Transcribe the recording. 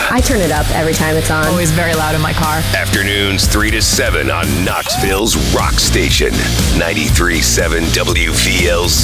I turn it up every time it's on. Always very loud in my car. Afternoons 3 to 7 on Knoxville's Rock Station, 93.7 WVLZ.